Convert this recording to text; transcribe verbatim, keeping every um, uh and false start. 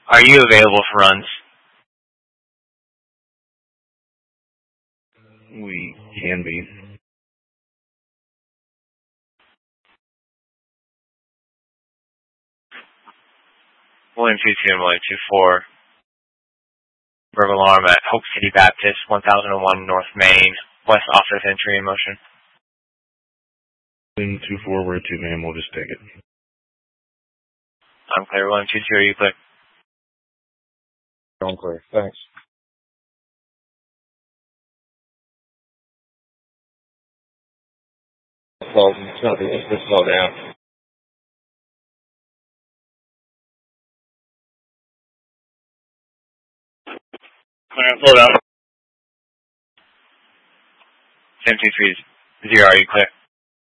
Are you available for runs? We can be. William two two and William two four. Verbal alarm at Hope City Baptist, one thousand one North Main, West Office entry in motion. William two four, we're two, ma'am. We'll just take it. I'm clear. William two two, are you clear? I'm clear. Thanks. Well, it's not, it's just slow down. Clear, slow down. William two three zero, are you clear?